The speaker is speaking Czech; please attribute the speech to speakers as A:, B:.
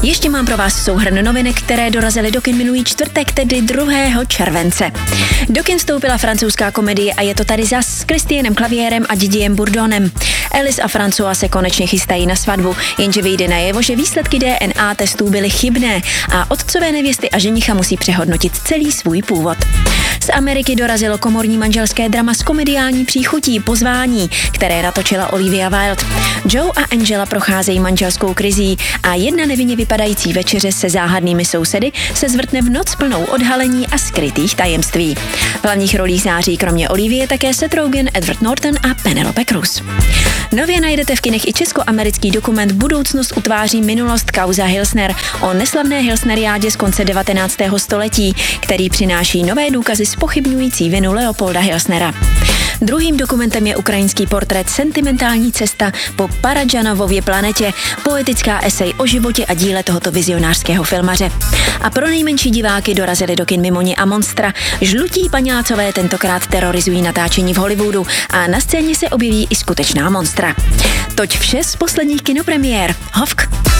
A: Ještě mám pro vás souhrn novinek, které dorazily do kin minulý čtvrtek, tedy 2. července. Do kin vstoupila francouzská komedie A je to tady zas s Christianem Clavierem a Didierem Bourdonem. Alice a François se konečně chystají na svatbu, jenže vyjde najevo, že výsledky DNA testů byly chybné a otcové nevěsty a ženicha musí přehodnotit celý svůj původ. Z Ameriky dorazilo komorní manželské drama s komediální příchutí Pozvání, které natočila Olivia Wilde. Joe a Angela procházejí manželskou krizí a jedna nevinně vypadající večeře se záhadnými sousedy se zvrtne v noc plnou odhalení a skrytých tajemství. V hlavních rolích září kromě Olivie také Seth Rogen, Edward Norton a Penelope Cruz. Nově najdete v kinech i česko-americký dokument Budoucnost utváří minulost kauza Hilsner o neslavné Hilsneriádě z konce 19. století, který přináší nové důkazy zpochybňující vinu Leopolda Hilsnera. Druhým dokumentem je ukrajinský portrét Sentimentální cesta po Paradžanovově planetě, poetická esej o životě a díle tohoto vizionářského filmaře. A pro nejmenší diváky dorazili do kin Mimoni a Monstra. Žlutí paňácové tentokrát terorizují natáčení v Hollywoodu a na scéně se objeví i skutečná monstra. Toť vše z posledních kinopremiér. Hovk!